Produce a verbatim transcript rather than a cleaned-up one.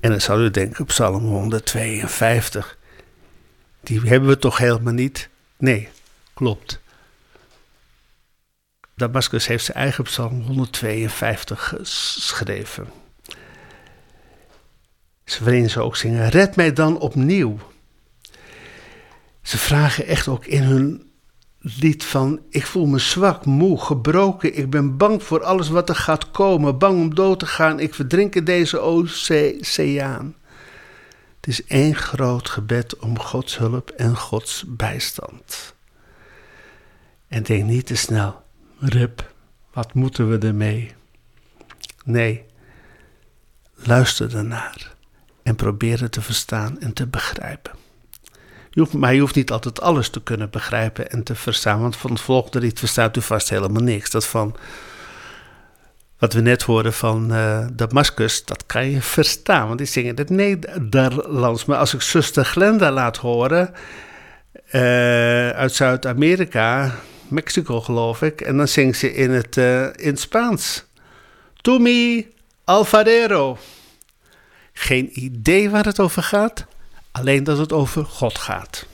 En dan zou u denken, Psalm honderdtweeënvijftig, die hebben we toch helemaal niet? Nee, klopt. Damascus heeft zijn eigen Psalm honderdtweeënvijftig geschreven. Waarin ze ook zingen, red mij dan opnieuw. Ze vragen echt ook in hun lied van, ik voel me zwak, moe, gebroken. Ik ben bang voor alles wat er gaat komen. Bang om dood te gaan. Ik verdrink in deze oceaan. Het is één groot gebed om Gods hulp en Gods bijstand. En denk niet te snel, Rip, wat moeten we ermee? Nee, luister ernaar en probeer het te verstaan en te begrijpen. Je hoeft, maar je hoeft niet altijd alles te kunnen begrijpen en te verstaan, want van het volgende lied verstaat u vast helemaal niks. Dat van, wat we net hoorden van uh, Damascus, dat kan je verstaan, want die zingen het Nederlands. Maar als ik zuster Glenda laat horen, uh, uit Zuid-Amerika, Mexico geloof ik, en dan zingt ze in het, uh, in het Spaans. Tu mi alfarero. Geen idee waar het over gaat, alleen dat het over God gaat.